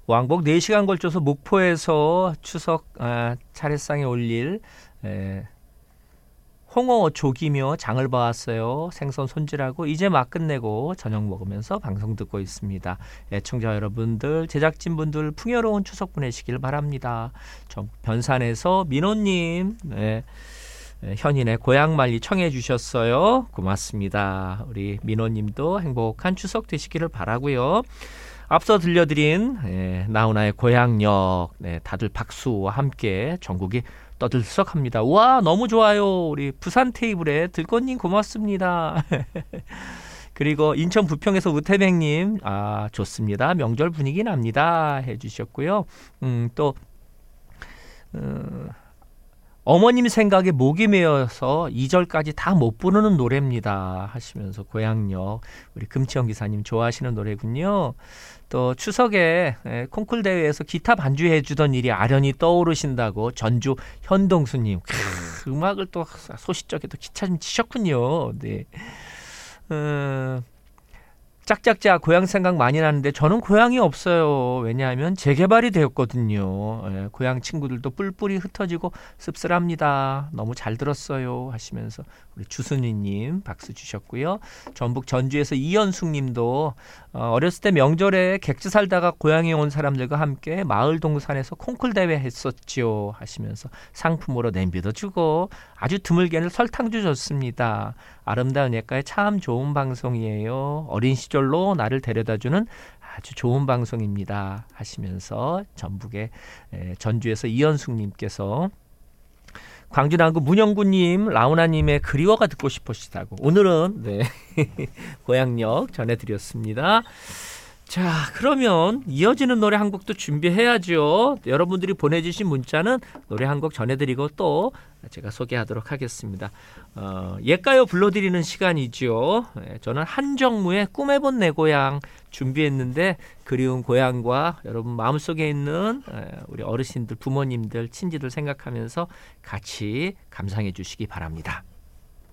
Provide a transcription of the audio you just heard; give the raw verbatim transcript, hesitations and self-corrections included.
왕복 네 시간 걸쳐서 목포에서 추석 아, 차례상에 올릴 에, 홍어 조기며 장을 봐왔어요. 생선 손질하고 이제 막 끝내고 저녁 먹으면서 방송 듣고 있습니다. 애청자 여러분들, 제작진분들 풍요로운 추석 보내시길 바랍니다. 변산에서 민호님, 네, 현인의 고향말리 청해 주셨어요. 고맙습니다. 우리 민호님도 행복한 추석 되시기를 바라고요. 앞서 들려드린 예, 나훈아의 고향역, 네, 다들 박수와 함께 전국이 떠들썩합니다. 와, 너무 좋아요. 우리 부산 테이블에 들꽃님 고맙습니다. 그리고 인천 부평에서 우태백님, 아 좋습니다. 명절 분위기 납니다 해주셨고요. 음, 또 어, 어머님 생각에 목이 메어서 이 절까지 다 못 부르는 노래입니다 하시면서 고향역, 우리 금치영 기사님 좋아하시는 노래군요. 또 추석에 콩쿨 대회에서 기타 반주해 주던 일이 아련히 떠오르신다고 전주 현동수님, 크, 음악을 또 소시적에 또 기타 좀 치셨군요. 네. 음, 짝짝짝 고향 생각 많이 나는데 저는 고향이 없어요. 왜냐하면 재개발이 되었거든요. 예, 고향 친구들도 뿔뿔이 흩어지고 씁쓸합니다. 너무 잘 들었어요 하시면서 우리 주순이님 박수 주셨고요. 전북 전주에서 이연숙님도 어, 어렸을 때 명절에 객지 살다가 고향에 온 사람들과 함께 마을 동산에서 콩쿨 대회 했었죠 하시면서 상품으로 냄비도 주고 아주 드물게는 설탕도 줬습니다. 아름다운 옛가에 참 좋은 방송이에요. 어린 시절로 나를 데려다주는 아주 좋은 방송입니다 하시면서 전북의 에, 전주에서 이연숙님께서 광주 남구 문영구님, 라우나님의 그리워가 듣고 싶으시다고 오늘은 네, 고향역 전해드렸습니다. 자, 그러면 이어지는 노래 한 곡도 준비해야죠. 여러분들이 보내주신 문자는 노래 한 곡 전해드리고 또 제가 소개하도록 하겠습니다. 어, 옛가요 불러드리는 시간이죠. 저는 한정무의 꿈해본 내 고향 준비했는데 그리운 고향과 여러분 마음속에 있는 우리 어르신들, 부모님들, 친지들 생각하면서 같이 감상해 주시기 바랍니다.